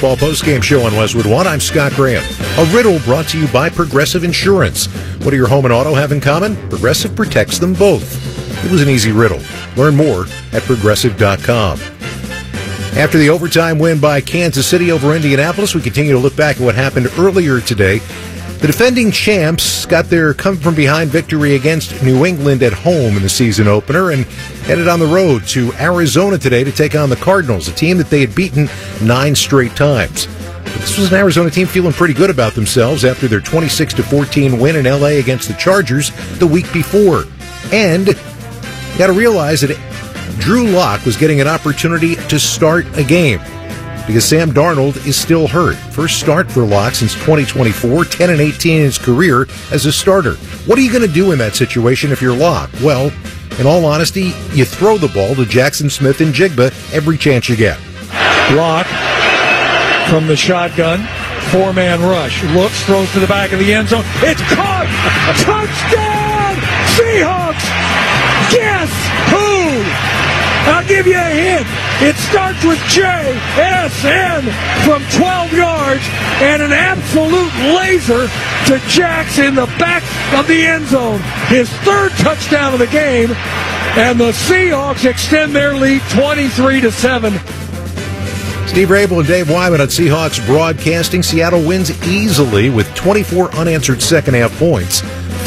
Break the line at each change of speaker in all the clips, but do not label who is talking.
Football postgame show on Westwood One. I'm Scott Graham. A riddle brought to you by Progressive Insurance. What do your home and auto have in common? Progressive protects them both. It was an easy riddle. Learn more at Progressive.com. After the overtime win by Kansas City over Indianapolis, we continue to look back at what happened earlier today. The defending champs got their come-from-behind victory against New England at home in the season opener and headed on the road to Arizona today to take on the Cardinals, a team that they had beaten 9 straight times. But this was an Arizona team feeling pretty good about themselves after their 26-14 win in L.A. against the Chargers the week before. And you got to realize that Drew Lock was getting an opportunity to start a game because Sam Darnold is still hurt. First start for Lock since 2024, 10-18 in his career as a starter. What are you going to do in that situation if you're Lock? Well, in all honesty, you throw the ball to Jackson Smith and Jigba every chance you get.
Lock from the shotgun, 4-man rush. Looks, throws to the back of the end zone. It's caught! Touchdown! Seahawks! Guess who? I'll give you a hint. It starts with J-S-N from 12 yards and an absolute laser to Jax in the back of the end zone. His 3rd touchdown of the game, and the Seahawks extend their lead 23-7.
Steve Rabel and Dave Wyman on Seahawks Broadcasting. Seattle wins easily with 24 unanswered second-half points,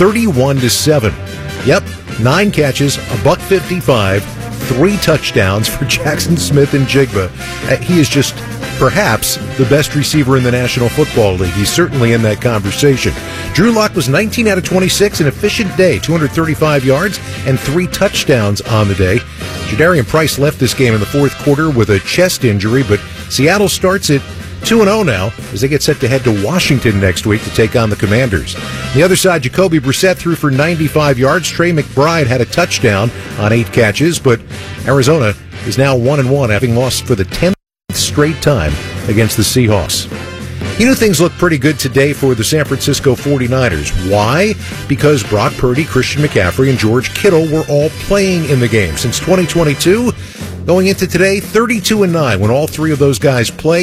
31-7. Yep, 9 catches, $155. 3 touchdowns for Jackson Smith and Jigba. He is just perhaps the best receiver in the National Football League. He's certainly in that conversation. Drew Lock was 19 out of 26, an efficient day, 235 yards and 3 touchdowns on the day. Jadarian Price left this game in the 4th quarter with a chest injury, but Seattle starts it 2-0 now as they get set to head to Washington next week to take on the Commanders. On the other side, Jacoby Brissett threw for 95 yards. Trey McBride had a touchdown on 8 catches, but Arizona is now 1-1, having lost for the 10th straight time against the Seahawks. You know, things look pretty good today for the San Francisco 49ers. Why? Because Brock Purdy, Christian McCaffrey, and George Kittle were all playing in the game. Since 2022, going into today, 32-9 when all 3 of those guys play,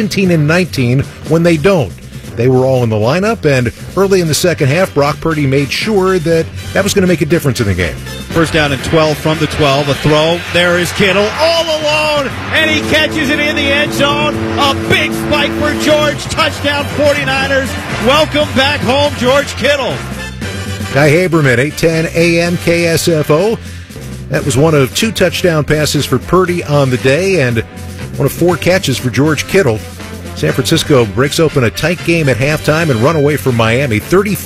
17-19 when they don't. They were all in the lineup, and early in the second half, Brock Purdy made sure that was going to make a difference in the game.
First down and 12 from the 12. A throw. There is Kittle all alone, and he catches it in the end zone. A big spike for George. Touchdown 49ers. Welcome back home, George Kittle.
Guy Haberman, 810 AM KSFO. That was one of 2 touchdown passes for Purdy on the day and one of 4 catches for George Kittle. San Francisco breaks open a tight game at halftime and run away from Miami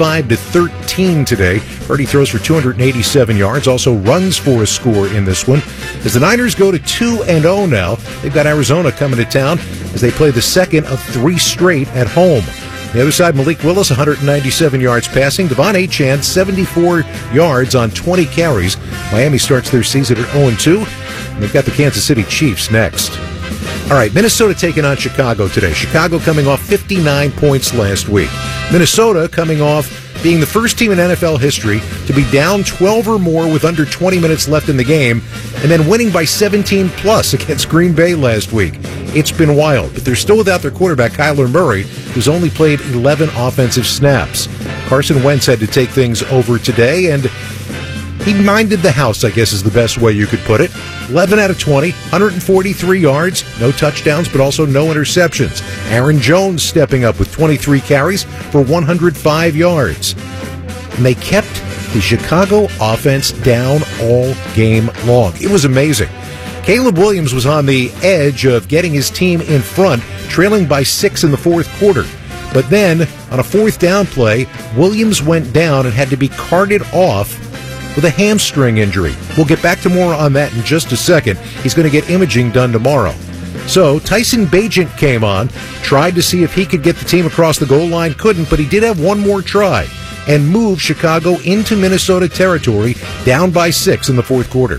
35-13 today. Purdy throws for 287 yards, also runs for a score in this one. As the Niners go to 2-0 now, they've got Arizona coming to town as they play the second of 3 straight at home. On the other side, Malik Willis, 197 yards passing. Devon Achane, 74 yards on 20 carries. Miami starts their season at 0-2. And they've got the Kansas City Chiefs next. All right, Minnesota taking on Chicago today. Chicago coming off 59 points last week. Minnesota coming off being the first team in NFL history to be down 12 or more with under 20 minutes left in the game, and then winning by 17+ against Green Bay last week. It's been wild, but they're still without their quarterback, Kyler Murray, who's only played 11 offensive snaps. Carson Wentz had to take things over today, and he minded the house, I guess is the best way you could put it. 11 out of 20, 143 yards, no touchdowns, but also no interceptions. Aaron Jones stepping up with 23 carries for 105 yards. And they kept the Chicago offense down all game long. It was amazing. Caleb Williams was on the edge of getting his team in front, trailing by 6 in the 4th quarter. But then, on a 4th down play, Williams went down and had to be carted off with a hamstring injury. We'll get back to more on that in just a second. He's going to get imaging done tomorrow. So Tyson Bagent came on, tried to see if he could get the team across the goal line, couldn't, but he did have one more try and moved Chicago into Minnesota territory, down by 6 in the 4th quarter.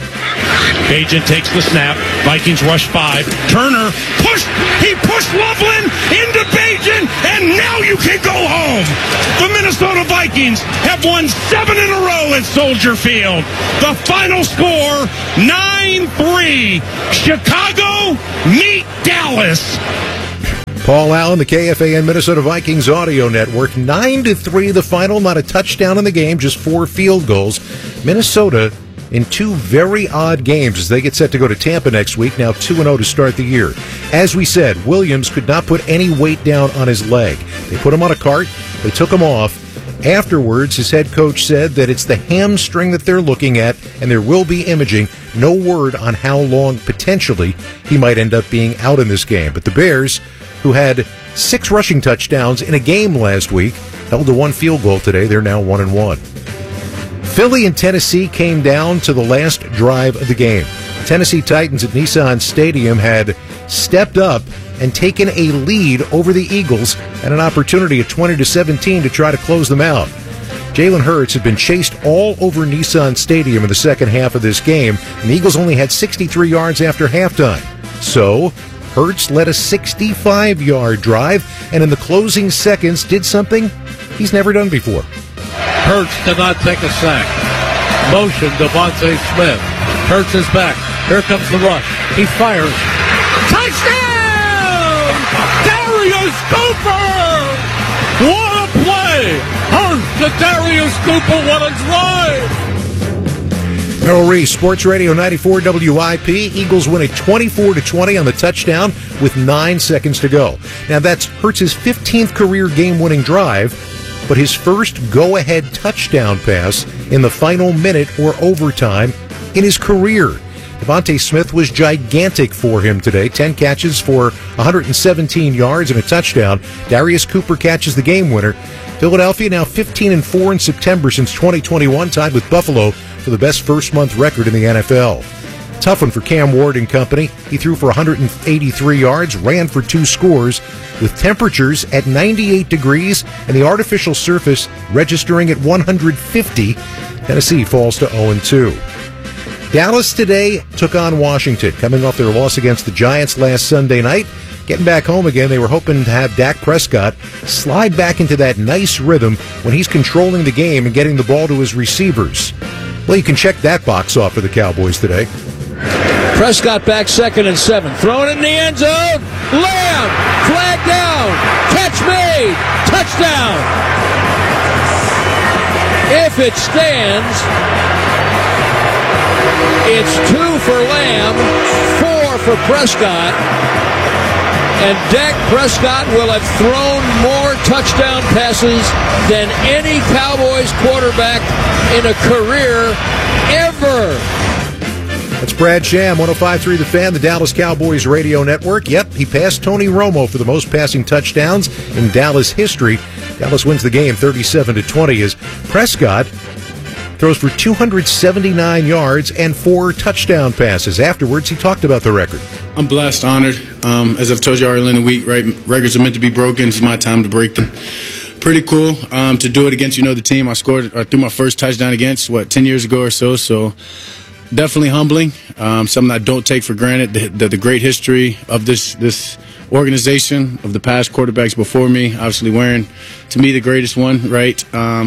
Bagent takes the snap. Vikings rush 5. Turner pushed. He pushed Loveland into Bagent, and now you can go home. The Minnesota Vikings have won 7 in a row at Soldier Field. The final score, 9-3. Chicago, meet Dallas.
Paul Allen, the KFAN Minnesota Vikings audio network. 9-3 the final, not a touchdown in the game, just 4 field goals. Minnesota in 2 very odd games as they get set to go to Tampa next week, now 2-0 to start the year. As we said, Williams could not put any weight down on his leg. They put him on a cart, they took him off. Afterwards, his head coach said that it's the hamstring that they're looking at, and there will be imaging. No word on how long, potentially, he might end up being out in this game. But the Bears, who had 6 rushing touchdowns in a game last week, held to 1 field goal today. They're now 1-1. Philly and Tennessee came down to the last drive of the game. Tennessee Titans at Nissan Stadium had stepped up and taken a lead over the Eagles and an opportunity at 20-17 to try to close them out. Jalen Hurts had been chased all over Nissan Stadium in the second half of this game, and the Eagles only had 63 yards after halftime. So, Hurts led a 65-yard drive, and in the closing seconds did something he's never done before.
Hurts did not take a sack. Motion Devontae Smith. Hurts is back. Here comes the rush. He fires. Touchdown! Darius Cooper! What a play! Hurts to Darius Cooper. What a drive!
Merrill Reese, Sports Radio 94 WIP. Eagles win a 24-20 on the touchdown with 9 seconds to go. Now that's Hurts' 15th career game-winning drive, but his first go-ahead touchdown pass in the final minute or overtime in his career. Devontae Smith was gigantic for him today. 10 catches for 117 yards and a touchdown. Darius Cooper catches the game winner. Philadelphia now 15-4 in September since 2021, tied with Buffalo for the best first-month record in the NFL. Tough one for Cam Ward and company. He threw for 183 yards, ran for 2 scores, with temperatures at 98 degrees and the artificial surface registering at 150. Tennessee falls to 0-2. Dallas today took on Washington, coming off their loss against the Giants last Sunday night. Getting back home again, they were hoping to have Dak Prescott slide back into that nice rhythm when he's controlling the game and getting the ball to his receivers. Well, you can check that box off for the Cowboys today.
Prescott back 2nd and 7. Thrown in the end zone. Lamb. Flag down. Catch made. Touchdown. If it stands, it's 2 for Lamb, 4 for Prescott. And Dak Prescott will have thrown more touchdown passes than any Cowboys quarterback in a career ever.
That's Brad Sham, 105.3 The Fan, the Dallas Cowboys radio network. Yep, he passed Tony Romo for the most passing touchdowns in Dallas history. Dallas wins the game 37-20 as Prescott throws for 279 yards and 4 touchdown passes. Afterwards, he talked about the record.
I'm blessed, honored. As I've told you earlier in the week, right? Records are meant to be broken. It's my time to break them. Pretty cool to do it against, the team I scored or threw my first touchdown against, 10 years ago or so. So definitely humbling. Something I don't take for granted. The great history of this organization, of the past quarterbacks before me, obviously wearing, to me, the greatest one, right?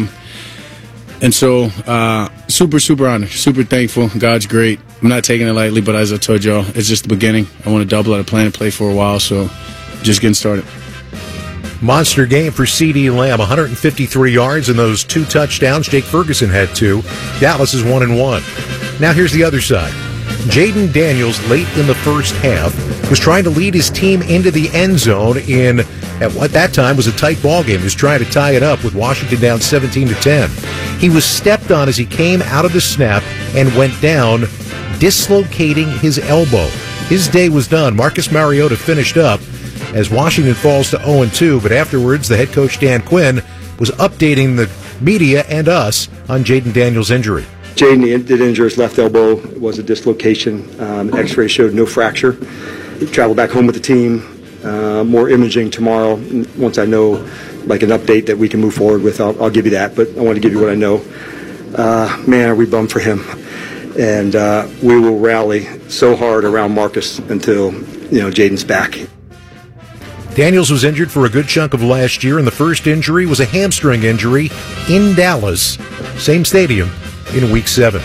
And so, super honored, super thankful. God's great. I'm not taking it lightly, but as I told y'all, it's just the beginning. I want to double out a plan to play for a while, so just getting started.
Monster game for CeeDee Lamb, 153 yards and those 2 touchdowns. Jake Ferguson had 2. Dallas is 1-1. Now here's the other side. Jaden Daniels, late in the first half, was trying to lead his team into the end zone in, at what that time was a tight ball game. He was trying to tie it up with Washington down 17-10. He was stepped on as he came out of the snap and went down, dislocating his elbow. His day was done. Marcus Mariota finished up as Washington falls to 0-2, but afterwards the head coach Dan Quinn was updating the media and us on Jaden Daniels' injury.
Jaden did injure his left elbow. It was a dislocation. X-ray showed no fracture. He traveled back home with the team. More imaging tomorrow. Once I know, like an update that we can move forward with, I'll give you that. But I want to give you what I know. Man, are we bummed for him. And we will rally so hard around Marcus until, Jaden's back.
Daniels was injured for a good chunk of last year, and the first injury was a hamstring injury in Dallas, same stadium, in Week 7.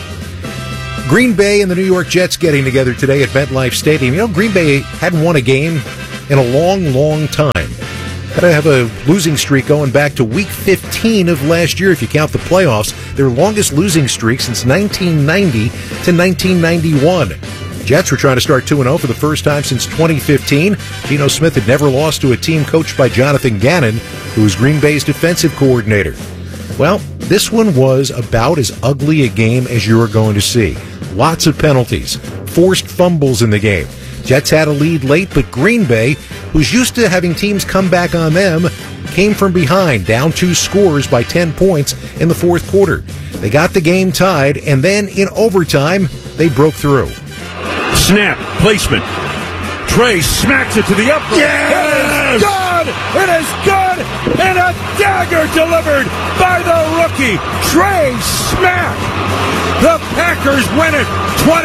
Green Bay and the New York Jets getting together today at MetLife Stadium. Green Bay hadn't won a game in a long, long time. Gotta have a losing streak going back to week 15 of last year if you count the playoffs. Their longest losing streak since 1990 to 1991. Jets were trying to start 2-0 for the first time since 2015. Geno Smith had never lost to a team coached by Jonathan Gannon, who was Green Bay's defensive coordinator. Well, this one was about as ugly a game as you were going to see. Lots of penalties, forced fumbles in the game. Jets had a lead late, but Green Bay, who's used to having teams come back on them, came from behind, down 2 scores by 10 points in the fourth quarter. They got the game tied, and then in overtime, they broke through.
Snap, placement. Trey smacks it to the upright.
Yes! It is good! It is good! And a dagger delivered by the rookie, Trey Smack! The Packers win it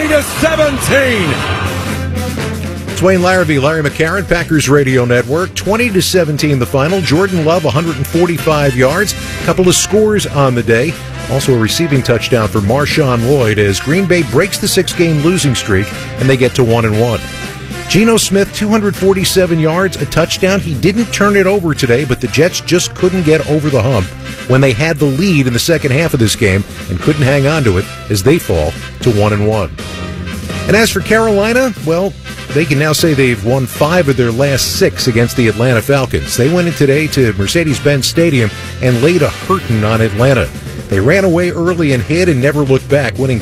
20-17.
Wayne Larrabee, Larry McCarron, Packers Radio Network. 20-17 the final. Jordan Love, 145 yards. Couple of scores on the day. Also a receiving touchdown for Marshawn Lloyd as Green Bay breaks the 6-game losing streak and they get to 1-1. Geno Smith, 247 yards, a touchdown. He didn't turn it over today, but the Jets just couldn't get over the hump when they had the lead in the second half of this game and couldn't hang on to it as they fall to 1-1. And as for Carolina, well, they can now say they've won 5 of their last 6 against the Atlanta Falcons. They went in today to Mercedes-Benz Stadium and laid a hurting on Atlanta. They ran away early and hid and never looked back, winning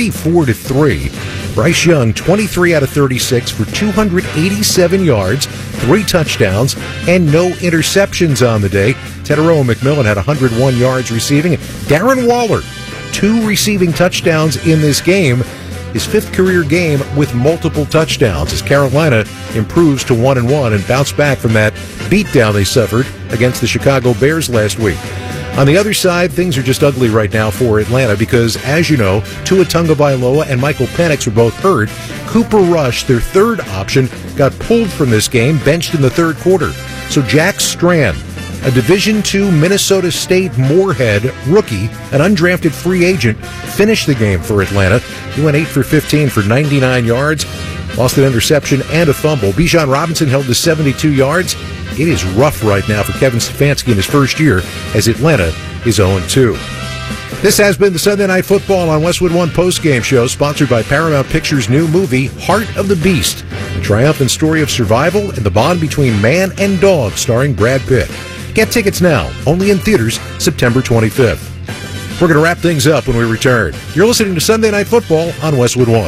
34-3. Bryce Young, 23 out of 36 for 287 yards, 3 touchdowns, and no interceptions on the day. Tetairoa McMillan had 101 yards receiving. Darren Waller, 2 receiving touchdowns in this game. His 5th career game with multiple touchdowns as Carolina improves to 1-1 and bounce back from that beatdown they suffered against the Chicago Bears last week. On the other side, things are just ugly right now for Atlanta because, as you know, Tua Tagovailoa and Michael Penix were both hurt. Cooper Rush, their 3rd option, got pulled from this game, benched in the 3rd quarter. So Jack Strand, a Division II Minnesota State Moorhead rookie, an undrafted free agent, finished the game for Atlanta. He went 8 for 15 for 99 yards, lost an interception and a fumble. Bijan Robinson held to 72 yards. It is rough right now for Kevin Stefanski in his first year as Atlanta is 0-2. This has been the Sunday Night Football on Westwood One postgame show, sponsored by Paramount Pictures' new movie, Heart of the Beast, the triumphant story of survival and the bond between man and dog, starring Brad Pitt. Get tickets now, only in theaters September 25th. We're going to wrap things up when we return. You're listening to Sunday Night Football on Westwood One.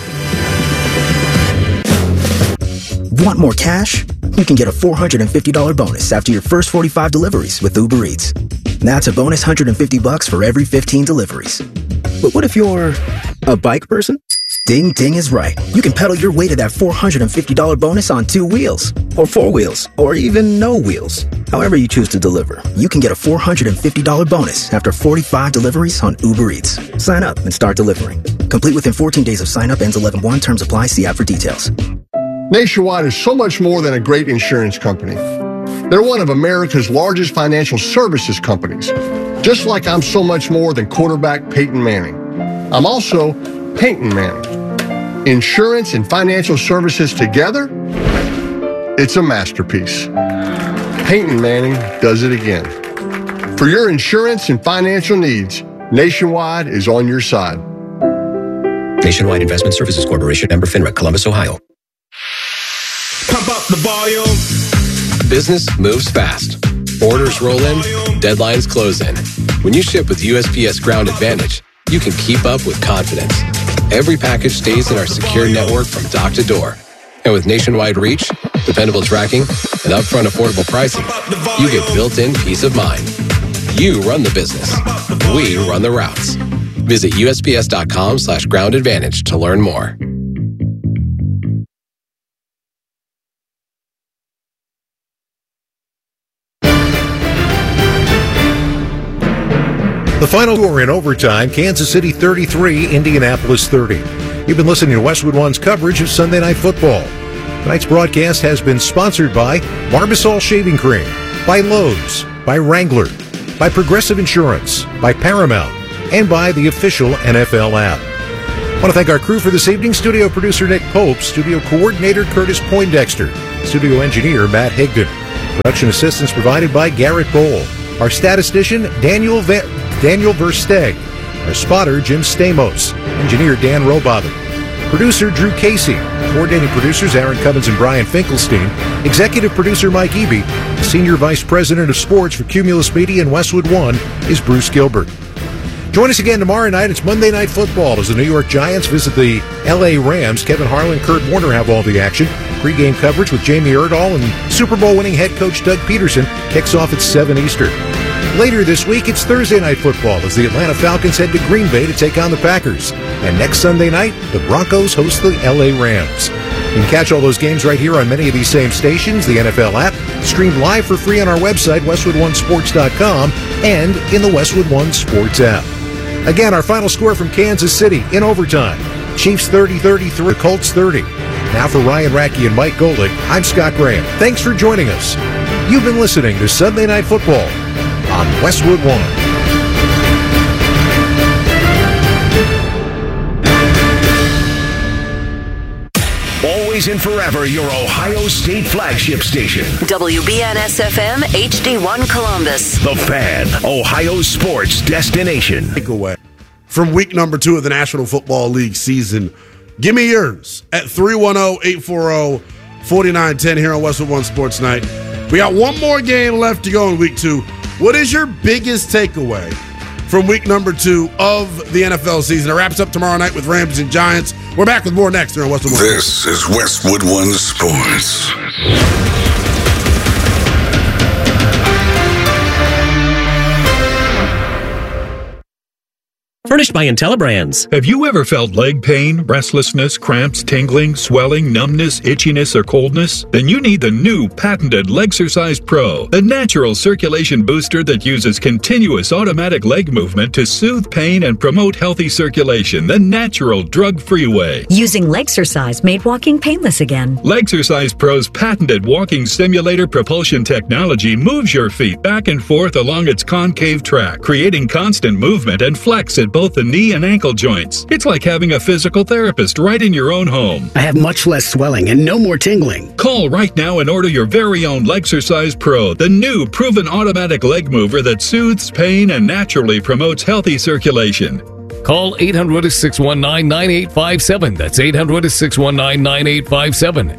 Want more cash? You can get a $450 bonus after your first 45 deliveries with Uber Eats. That's a bonus $150 for every 15 deliveries. But what if you're a bike person? Ding Ding is right. You can pedal your way to that $450 bonus on 2 wheels, or 4 wheels, or even no wheels. However you choose to deliver, you can get a $450 bonus after 45 deliveries on Uber Eats. Sign up and start delivering. Complete within 14 days of sign up, ends 11/1. Terms apply. See app for details.
Nationwide is so much more than a great insurance company. They're one of America's largest financial services companies. Just like I'm so much more than quarterback Peyton Manning. I'm also Peyton Manning. Insurance and financial services together, it's a masterpiece. Peyton Manning does it again. For your insurance and financial needs, Nationwide is on your side.
Nationwide Investment Services Corporation, member FINRA, Columbus, Ohio.
Pump up the volume.
Business moves fast. Orders roll in, deadlines close in. When you ship with USPS Ground Advantage, you can keep up with confidence. Every package stays in our secure network from dock to door. And with nationwide reach, dependable tracking, and upfront affordable pricing, you get built-in peace of mind. You run the business. We run the routes. Visit USPS.com/Ground Advantage to learn more.
The final score in overtime, Kansas City 33, Indianapolis 30. You've been listening to Westwood One's coverage of Sunday Night Football. Tonight's broadcast has been sponsored by Barbasol Shaving Cream, by Lowe's, by Wrangler, by Progressive Insurance, by Paramount, and by the official NFL app. I want to thank our crew for this evening, studio producer Nick Pope, studio coordinator Curtis Poindexter, Studio engineer Matt Higdon. Production assistance provided by Garrett Bowl. Our statistician, Daniel Versteg. Our spotter, Jim Stamos. Engineer, Dan Robotham. Producer, Drew Casey. Coordinating producers, Aaron Cummins and Brian Finkelstein. Executive producer, Mike Eby. Senior Vice President of Sports for Cumulus Media and Westwood One is Bruce Gilbert. Join us again tomorrow night. It's Monday Night Football as the New York Giants visit the L.A. Rams. Kevin Harlan, Kurt Warner have all the action. Pre-game coverage with Jamie Erdahl and Super Bowl winning head coach Doug Peterson kicks off at 7 Eastern. Later this week, it's Thursday Night Football as the Atlanta Falcons head to Green Bay to take on the Packers. And next Sunday night, the Broncos host the L.A. Rams. You can catch all those games right here on many of these same stations, the NFL app, streamed live for free on our website, WestwoodOneSports.com, and in the Westwood One Sports app. Again, our final score from Kansas City in overtime. Chiefs 30-33, Colts 30. Now for Ryan Radke and Mike Golick, I'm Scott Graham. Thanks for joining us. You've been listening to Sunday Night Football on Westwood One.
Always and forever, your Ohio State flagship station.
WBNS-FM, HD1 Columbus.
The Fan, Ohio sports destination.
Takeaway from week number 2 of the National Football League season. Give me yours at 310-840-4910 here on Westwood One Sports Night. We got one more game left to go in week 2. What is your biggest takeaway from week number 2 of the NFL season? It wraps up tomorrow night with Rams and Giants. We're back with more next here on Westwood One.
This is Westwood One Sports.
Furnished by IntelliBrands.
Have you ever felt leg pain, restlessness, cramps, tingling, swelling, numbness, itchiness, or coldness? Then you need the new patented Legsercise Pro, the natural circulation booster that uses continuous automatic leg movement to soothe pain and promote healthy circulation the natural, drug-free way.
Using Legsercise made walking painless again.
Legsercise Pro's patented walking simulator propulsion technology moves your feet back and forth along its concave track, creating constant movement and flex at both the knee and ankle joints. It's like having a physical therapist right in your own home.
I have much less swelling and no more tingling.
Call right now and order your very own Legsercise Pro, the new proven automatic leg mover that soothes pain and naturally promotes healthy circulation.
Call 800-619-9857. That's 800-619-9857.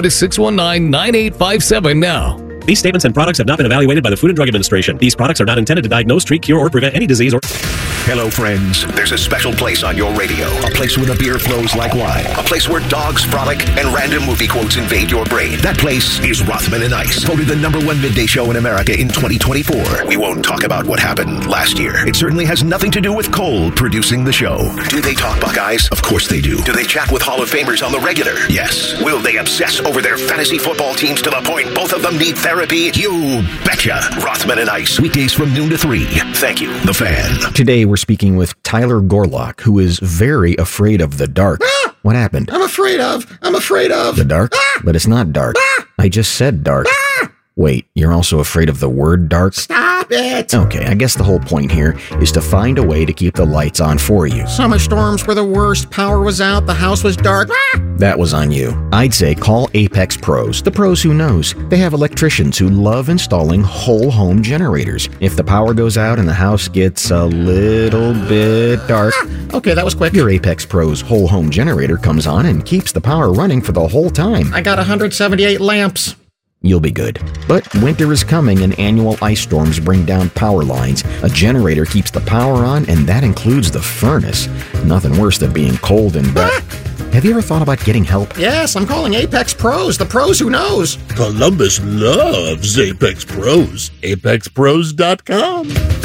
800-619-9857 now.
These statements and products have not been evaluated by the Food and Drug Administration. These products are not intended to diagnose, treat, cure, or prevent any disease or...
Hello, friends. There's a special place on your radio. A place where the beer flows like wine. A place where dogs frolic and random movie quotes invade your brain. That place is Rothman and Ice, voted the #1 midday show in America in 2024. We won't talk about what happened last year. It certainly has nothing to do with Cole producing the show. Do they talk Buckeyes? Of course they do. Do they chat with Hall of Famers on the regular? Yes. Will they obsess over their fantasy football teams to the point both of them need therapy? You betcha. Rothman and Ice, weekdays from noon to 3. Thank you, The Fan.
Today we're speaking with Tyler Gorlock, who is very afraid of the dark. What happened?
I'm afraid of
the dark? But it's not dark. I just said dark. Wait, you're also afraid of the word dark?
Stop it!
Okay, I guess the whole point here is to find a way to keep the lights on for you.
Summer storms were the worst. Power was out. The house was dark.
That was on you. I'd say call Apex Pros. The pros who knows. They have electricians who love installing whole home generators. If the power goes out and the house gets a little bit dark...
Okay, that was quick.
Your Apex Pros whole home generator comes on and keeps the power running for the whole time.
I got 178 lamps.
You'll be good. But winter is coming and annual ice storms bring down power lines. A generator keeps the power on, and that includes the furnace. Nothing worse than being cold and wet. Have you ever thought about getting help?
Yes, I'm calling Apex Pros, the pros who knows.
Columbus loves Apex Pros. ApexPros.com.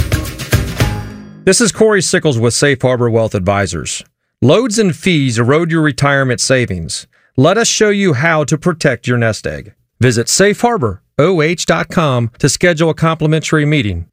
This is Corey Sickles with Safe Harbor Wealth Advisors. Loads and fees erode your retirement savings. Let us show you how to protect your nest egg. Visit safeharboroh.com to schedule a complimentary meeting.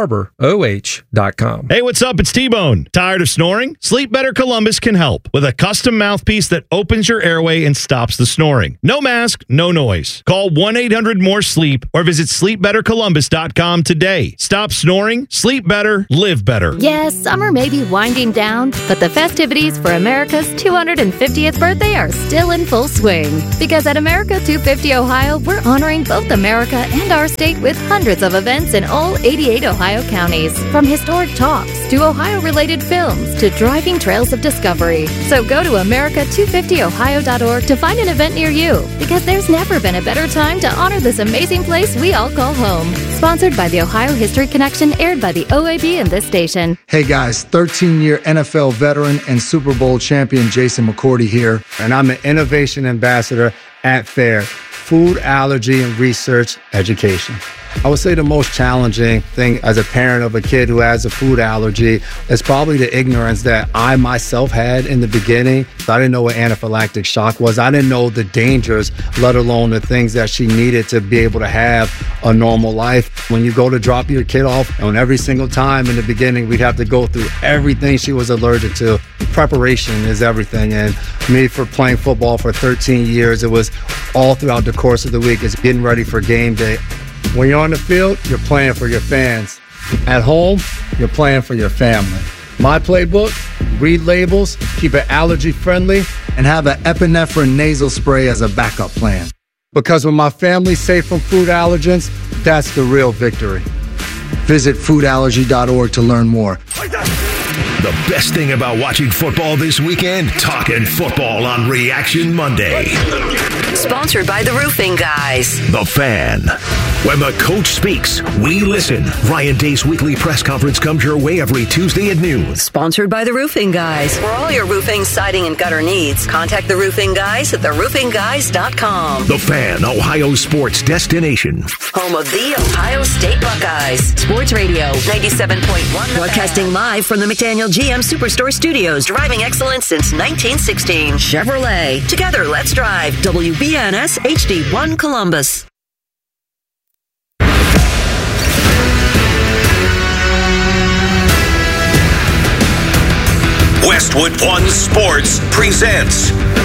safeharboroh.com.
Hey, what's up? It's T-Bone. Tired of snoring? Sleep Better Columbus can help with a custom mouthpiece that opens your airway and stops the snoring. No mask, no noise. Call 1-800-MORE-SLEEP or visit sleepbettercolumbus.com today. Stop snoring, sleep better, live better.
Yes, summer may be winding down, but the festivities for America's 250th birthday are still in full swing. Because at America 250 Ohio, we're honoring both America and our state with hundreds of events in all 88 Ohio counties. From historic talks to Ohio-related films to driving trails of discovery. So go to America250Ohio.org to find an event near you. Because there's never been a better time to honor this amazing place we all call home. Sponsored by the Ohio History Connection, aired by the OAB and this station.
Hey guys, 13-year NFL veteran and Super Bowl champion Jason McCourty here, and I'm an innovation ambassador at FAIR, Food Allergy and Research Education. I would say the most challenging thing as a parent of a kid who has a food allergy is probably the ignorance that I myself had in the beginning. I didn't know what anaphylactic shock was. I didn't know the dangers, let alone the things that she needed to be able to have a normal life. When you go to drop your kid off, and every single time in the beginning, we'd have to go through everything she was allergic to. Preparation is everything. And me, for playing football for 13 years, it was all throughout the course of the week. It's getting ready for game day. When you're on the field, you're playing for your fans. At home, you're playing for your family. My playbook, read labels, keep it allergy friendly, and have an epinephrine nasal spray as a backup plan. Because when my family's safe from food allergens, that's the real victory. Visit foodallergy.org to learn more.
The best thing about watching football this weekend? Talking football on Reaction Monday.
Sponsored by the Roofing Guys.
The Fan. When the coach speaks, we listen. Ryan Day's weekly press conference comes your way every Tuesday at noon.
Sponsored by the Roofing Guys. For all your roofing, siding, and gutter needs, contact the Roofing Guys at theroofingguys.com.
The Fan, Ohio sports destination.
Home of the Ohio State Buckeyes. Sports Radio 97.1. Broadcasting live from the McDaniel GM Superstore Studios. Driving excellence since 1916. Chevrolet. Together, let's drive. WBNS HD1 Columbus.
Westwood One Sports presents